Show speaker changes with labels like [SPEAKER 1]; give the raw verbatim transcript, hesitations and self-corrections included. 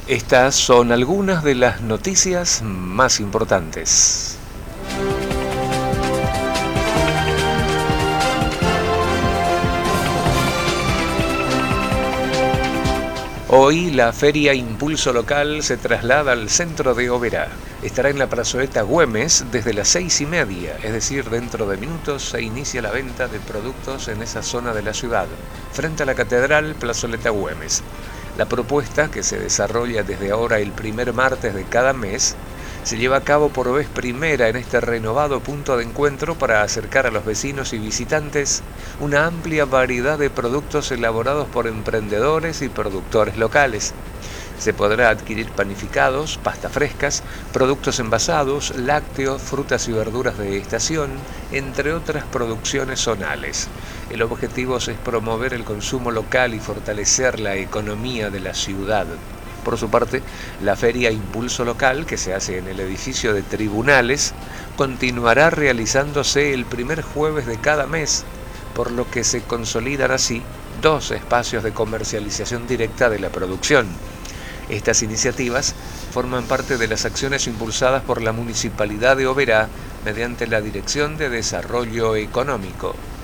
[SPEAKER 1] Estas son algunas de las noticias más importantes. Hoy la Feria Impulso Local se traslada al centro de Oberá. Estará en la plazoleta Güemes desde las seis y media, es decir, dentro de minutos se inicia la venta de productos en esa zona de la ciudad, frente a la Catedral, plazoleta Güemes. La propuesta, que se desarrolla desde ahora el primer martes de cada mes, se lleva a cabo por vez primera en este renovado punto de encuentro para acercar a los vecinos y visitantes una amplia variedad de productos elaborados por emprendedores y productores locales. Se podrá adquirir panificados, pastas frescas, productos envasados, lácteos, frutas y verduras de estación, entre otras producciones zonales. El objetivo es promover el consumo local y fortalecer la economía de la ciudad. Por su parte, la Feria Impulso Local, que se hace en el edificio de Tribunales, continuará realizándose el primer jueves de cada mes, por lo que se consolidan así dos espacios de comercialización directa de la producción. Estas iniciativas forman parte de las acciones impulsadas por la Municipalidad de Oberá mediante la Dirección de Desarrollo Económico.